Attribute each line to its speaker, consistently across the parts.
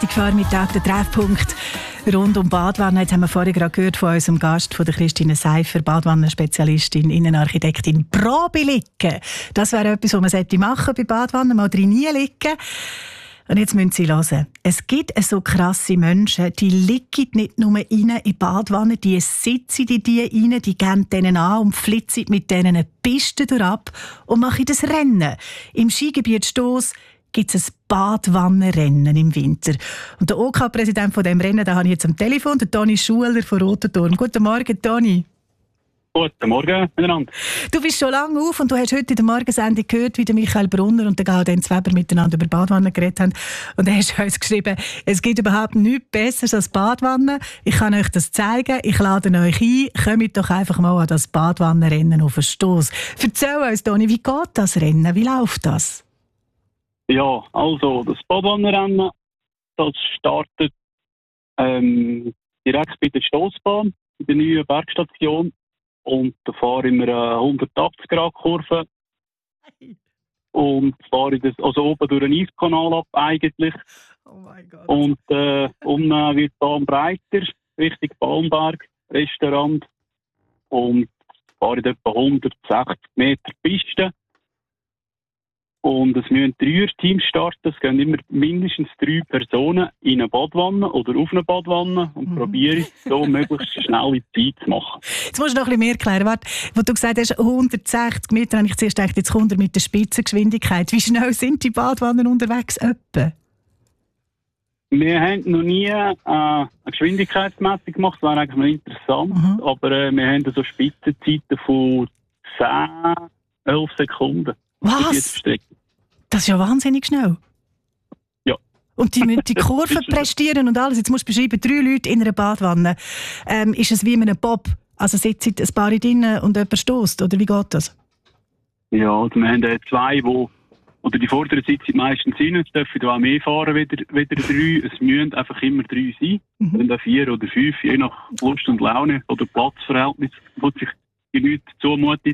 Speaker 1: Freitagvormittag, der Treffpunkt rund um Badwanne. Jetzt haben wir vorhin gerade gehört von unserem Gast, von der Christine Seifer, Badwannenspezialistin, Innenarchitektin. Probe liegen. Das wäre etwas, was man machen bei Badwannen, mal drin liegen. Und jetzt müssen Sie hören. Es gibt so krasse Menschen, die liegen nicht nur rein in die Badwanne, die sitzen in die rein, die gehen denen an und flitzen mit denen eine Piste durchab und machen das Rennen. Im Skigebiet Stoss gibt es ein Badwannenrennen im Winter. Und der OK-Präsident von diesem Rennen, den habe ich jetzt am Telefon, der Toni Schuler von Rotenturm. Guten Morgen, Toni.
Speaker 2: Guten Morgen miteinander.
Speaker 1: Du bist schon lange auf und du hast heute in der Morgensendung gehört, wie der Michael Brunner und der Gaudenz Weber miteinander über Badwannen geredet haben. Und er hat uns geschrieben, es gibt überhaupt nichts Besseres als Badwannen. Ich kann euch das zeigen, ich lade euch ein. Kommt doch einfach mal an das Badwannenrennen auf den Stoss. Erzähl uns, Toni, wie geht das Rennen? Wie läuft das?
Speaker 2: Ja, also das Badwannenrennen, das startet direkt bei der Stossbahn, in der neuen Bergstation. Und da fahre ich eine 180-Grad-Kurve und fahre also oben durch den Eiskanal ab eigentlich.
Speaker 1: Oh mein Gott.
Speaker 2: Und unten wird die Bahn breiter, Richtung Balmberg, Restaurant. Und fahre ich etwa 160 Meter Piste. Und es müssen 3 Teams starten. Es gehen immer mindestens 3 Personen in eine Badwanne oder auf eine Badwanne und probiere so möglichst schnelle Zeit zu machen.
Speaker 1: Jetzt musst du noch ein bisschen mehr erklären. Warte, wo du gesagt hast, 160 Meter, habe ich zuerst gedacht, jetzt kommt er mit der Spitzengeschwindigkeit. Wie schnell sind die Badwannen unterwegs? Etwa?
Speaker 2: Wir haben noch nie eine Geschwindigkeitsmessung gemacht. Das wäre eigentlich mal interessant. Aber wir haben so Spitzenzeiten von 10, 11 Sekunden.
Speaker 1: Was? Das ist ja wahnsinnig schnell.
Speaker 2: Ja.
Speaker 1: Und die müssen die Kurve prestieren und alles. Jetzt musst du beschreiben, 3 Leute in einer Badwanne. Ist es wie in einem Bob? Also sitzen ein paar drinnen und jemand stößt? Oder wie geht das?
Speaker 2: Ja, also wir haben 2, oder die vorderen sitzen meistens rein. Es dürfen auch mehr fahren, wieder 3. Es müssen einfach immer 3 sein. Dann 4 oder 5, je nach Lust und Laune oder Platzverhältnis, wo sich die Leute zumutet.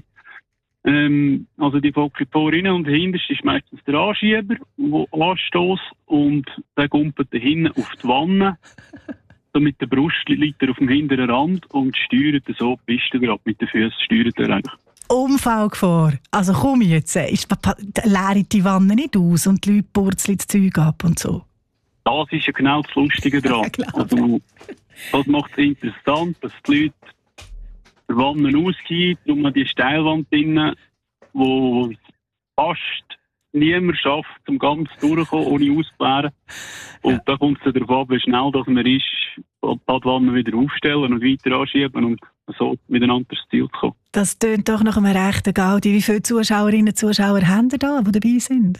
Speaker 2: Also die Folge vorne und hinterst ist meistens der Anschieber, der anstößt und der kumpelt da hinten auf die Wanne. So mit der Brust liegt er auf dem hinteren Rand und steuert so die Piste gerade mit den Füßen. Steuert er eigentlich.
Speaker 1: Unfallgefahr. Also komm jetzt, leere die Wanne nicht aus und die Leute purzeln das Zeug ab und so.
Speaker 2: Das ist ja genau das Lustige daran. Also, das macht es interessant, dass die Leute der Wanne ausgeht, darum hat die Steilwand drin, wo fast niemand schafft, zum ganz durchzukommen, ohne auszuleeren. Und da kommt es darauf ab, wie schnell dass man ist, die Badwanne wieder aufstellen und weiter anschieben und so miteinander ins Ziel zu kommen.
Speaker 1: Das tönt doch nach einem rechten Gaudi. Wie viele Zuschauerinnen und Zuschauer haben ihr da, die dabei sind?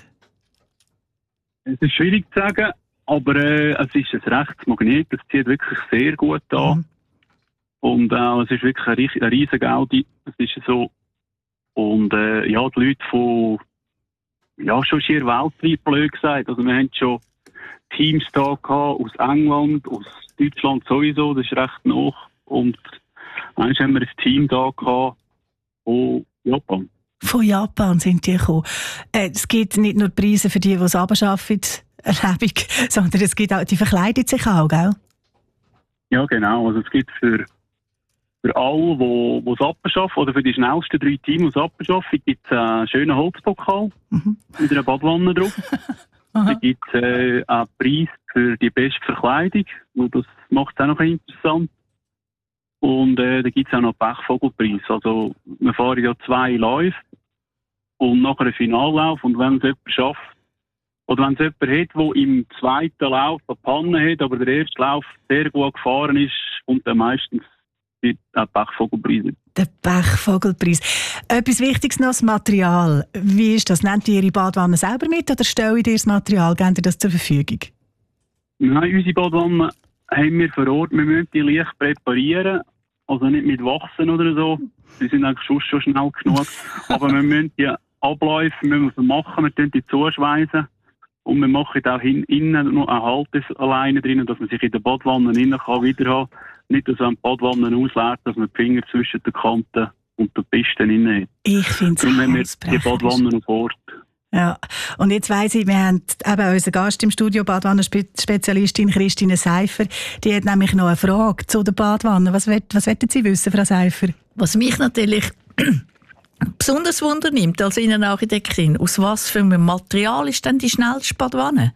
Speaker 2: Es ist schwierig zu sagen, aber es ist ein rechtes Magnet. Es zieht wirklich sehr gut an. Und es ist wirklich ein riesen Gaudi. Es ist so. Und die Leute von, schon schier weltweit, blöd gesagt. Also wir haben schon Teams da gehabt, aus England, aus Deutschland sowieso, das ist recht nah. Und eigentlich haben wir ein Team da gehabt von Japan.
Speaker 1: Von Japan sind die gekommen. Es gibt nicht nur Preise für die es runterschaffen, Erlebung, sondern es gibt auch, die verkleiden sich auch, gell?
Speaker 2: Ja, genau. Also es gibt für alle, die es abschaffen, oder für die schnellsten 3 Teams, die es abschaffen, gibt es einen schönen Holzpokal mit einer Badwanne drauf. Da gibt es einen Preis für die beste Verkleidung. Und das macht es auch noch interessant. Und da gibt es auch noch einen Pechvogelpreis. Also wir fahren ja 2 Läufe und nachher einen Finallauf. Und wenn es jemand schafft, oder wenn es jemand hat, der im zweiten Lauf eine Panne hat, aber der erste Lauf sehr gut gefahren ist, kommt dann meistens der Pechvogelpreis. Der
Speaker 1: Pechvogelpreis. Etwas Wichtiges noch, das Material. Wie ist das? Nehmt ihr Ihre Badwanne selber mit oder stellt ihr das Material? Gebt ihr das zur Verfügung?
Speaker 2: Nein, unsere Badwanne haben wir vor Ort. Wir müssen die leicht präparieren. Also nicht mit Wachsen oder so. Die sind eigentlich schon schnell genug. Aber wir müssen die Abläufe machen. Wir tun die zuschweißen. Und wir machen auch innen noch eine Halteleine drin, dass man sich in der Badwanne innen wieder haben kann. Nicht, dass man die Badwanne ausleert, dass man die Finger zwischen den Kanten und den Pisten innen hat.
Speaker 1: Ich finde es
Speaker 2: darum haben wir die Badwanne auf Ort.
Speaker 1: Ja, und jetzt weiss ich, wir haben eben unseren Gast im Studio, Badwannerspezialistin Christine Seifer, die hat nämlich noch eine Frage zu der Badwanne. Was wollen Sie wissen, Frau Seifer?
Speaker 3: Was mich natürlich besonders wundernimmt als Innenarchitektin, aus was für einem Material ist denn die schnellste Badwanne?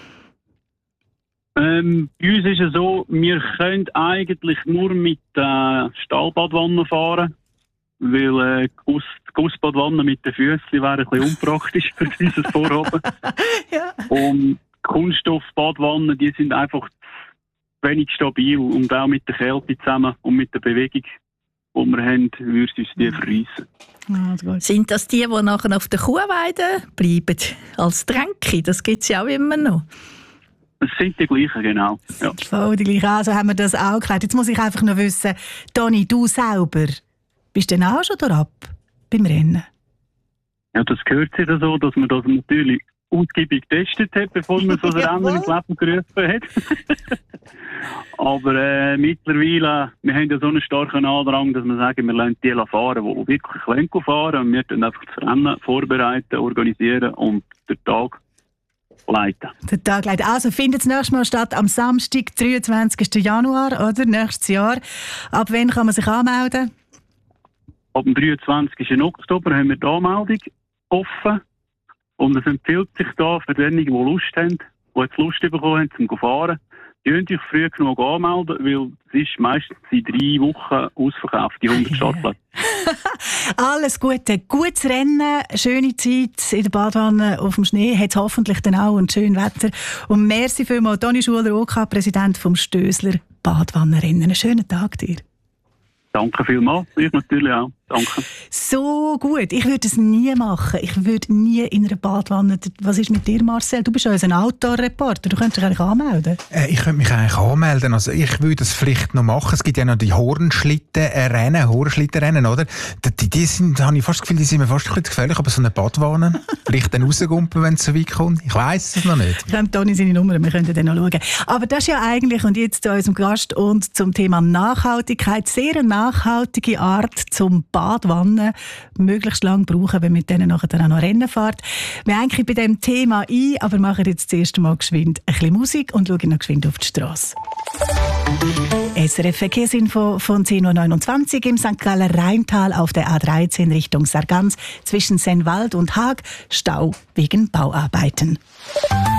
Speaker 2: Bei uns ist es so, wir können eigentlich nur mit Stahlbadwannen fahren, weil Gussbadwannen mit den Füßen wäre ein bisschen unpraktisch für dieses Vorhaben. Ja. Und Kunststoffbadwannen, die sind einfach wenig stabil und auch mit der Kälte zusammen und mit der Bewegung, die wir haben, würde uns die verreissen.
Speaker 3: Sind das die nachher auf der Kuhweide bleiben als Tränke? Das gibt es ja auch immer noch.
Speaker 2: Es sind die gleichen, genau. Ja.
Speaker 1: Oh, die gleichen. Also haben wir das auch geklärt. Jetzt muss ich einfach noch wissen, Toni, du selber, bist du denn auch schon da ab beim Rennen?
Speaker 2: Ja, das gehört sich so, dass man das natürlich ausgiebig getestet hat, bevor man so ein Rennen ins Leben gerufen hat. Aber mittlerweile, wir haben ja so einen starken Andrang, dass wir sagen, wir lassen die fahren, die wirklich fahren. Und wir dann einfach das Rennen vorbereiten, organisieren und den Tag leiten.
Speaker 1: Der Tag leiten. Also findet das nächste Mal statt am Samstag, 23. Januar, oder? Nächstes Jahr. Ab wann kann man sich anmelden?
Speaker 2: Ab dem 23. Oktober haben wir die Anmeldung offen. Und es empfiehlt sich da für diejenigen, die Lust haben, die jetzt Lust bekommen haben, zum Fahren, die könnt euch früh genug anmelden, weil es ist meistens in 3 Wochen ausverkauft, die 100 Startplätze.
Speaker 1: Alles Gute, gutes Rennen, schöne Zeit in der Badwanne auf dem Schnee, hat es hoffentlich dann auch und schön Wetter. Und merci vielmals, Toni Schuler, OK-Präsident vom Stößler Badwannenrennen. Einen schönen Tag dir.
Speaker 2: Danke vielmals, ich natürlich auch. Danke.
Speaker 1: So gut, ich würde es nie machen. Ich würde nie in einer Badwanne... Was ist mit dir, Marcel? Du bist ja ein Outdoor-Reporter, du könntest dich eigentlich anmelden.
Speaker 4: Ich könnte mich eigentlich anmelden. Also ich würde es vielleicht noch machen. Es gibt ja noch die Hornschlittenrennen, oder? Die sind, da habe ich fast das Gefühl, die sind mir fast ein bisschen gefährlich, aber so eine Badwanne, vielleicht dann rausgumpen, wenn es so weit kommt. Ich weiss es noch nicht.
Speaker 1: Ich habe Toni seine Nummer, wir können dann noch schauen. Aber das ist ja eigentlich, und jetzt zu unserem Gast und zum Thema Nachhaltigkeit, sehr eine nachhaltige Art zum Badwanne möglichst lang brauchen, wenn mit denen nachher dann auch noch Rennen fährt. Wir hängen bei diesem Thema ein, aber machen jetzt das erste Mal geschwind ein bisschen Musik und schauen noch geschwind auf die Strasse. SRF Verkehrsinfo von 10.29 Uhr im St. Galler Rheintal auf der A13 Richtung Sargans zwischen Sennwald und Haag. Stau wegen Bauarbeiten.